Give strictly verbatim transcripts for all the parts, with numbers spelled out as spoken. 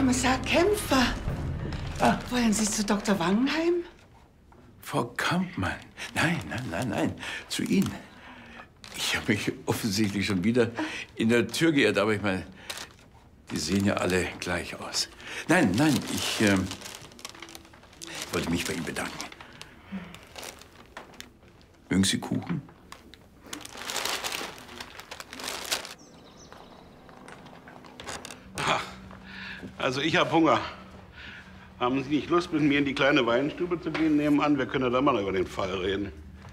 Kommissar Kämpfer. Ah. Wollen Sie zu Doktor Wangenheim? Frau Kampmann. Nein, nein, nein, nein. Zu Ihnen. Ich habe mich offensichtlich schon wieder in der Tür geirrt, aber ich meine, die sehen ja alle gleich aus. Nein, nein, ich ähm, wollte mich bei Ihnen bedanken. Mögen Sie Kuchen? Also ich habe Hunger. Haben Sie nicht Lust, mit mir in die kleine Weinstube zu gehen nebenan? Wir können ja da mal über den Fall reden.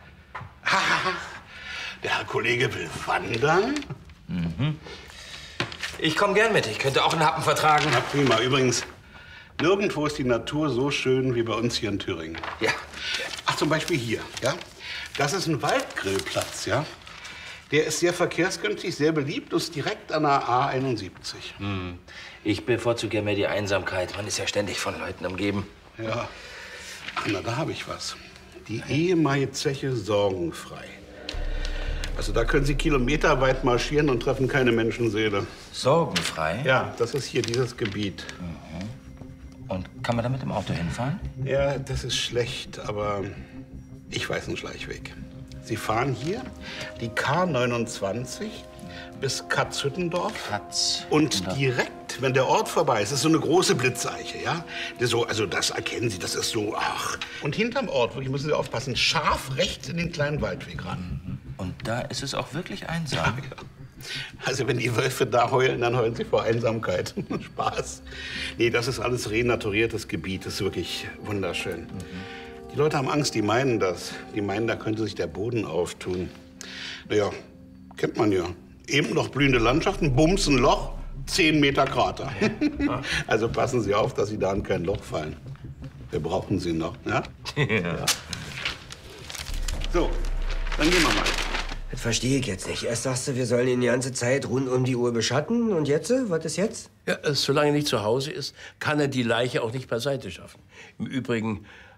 Der Herr Kollege will wandern? Mhm. Ich komme gern mit. Ich könnte auch einen Happen vertragen. Na prima. Übrigens, nirgendwo ist die Natur so schön wie bei uns hier in Thüringen. Ja. Ach, zum Beispiel hier, ja? Das ist ein Waldgrillplatz, ja? Der ist sehr verkehrsgünstig, sehr beliebt und ist direkt an der A einundsiebzig. Hm. Ich bevorzuge ja mehr die Einsamkeit. Man ist ja ständig von Leuten umgeben. Ja. Ach, na, da habe ich was. Die Ehemai-Zeche Sorgenfrei. Also da können Sie kilometerweit marschieren und treffen keine Menschenseele. Sorgenfrei? Ja, das ist hier dieses Gebiet. Mhm. Und kann man da mit dem Auto hinfahren? Ja, das ist schlecht, aber ich weiß einen Schleichweg. Sie fahren hier die K neunundzwanzig bis Katzhüttendorf. Katz. Und direkt, wenn der Ort vorbei ist, ist so eine große Blitzeiche, ja? Das so, also das erkennen Sie, das ist so, ach. Und hinterm Ort, wirklich müssen Sie aufpassen, scharf rechts in den kleinen Waldweg ran. Und da ist es auch wirklich einsam. Ja, ja. Also wenn die Wölfe da heulen, dann heulen sie vor Einsamkeit. Spaß. Nee, das ist alles renaturiertes Gebiet, das ist wirklich wunderschön. Mhm. Die Leute haben Angst, die meinen das. Die meinen, da könnte sich der Boden auftun. Naja, kennt man ja. Eben noch blühende Landschaften, bums, ein Loch, zehn Meter Krater. Ja. Also passen Sie auf, dass Sie da in kein Loch fallen. Wir brauchen Sie noch, ja? Ja. So, dann gehen wir mal. Das verstehe ich jetzt nicht. Erst sagst du, wir sollen ihn die ganze Zeit rund um die Uhr beschatten. Und jetzt? Was ist jetzt? Ja, solange er nicht zu Hause ist, kann er die Leiche auch nicht beiseite schaffen. Im Übrigen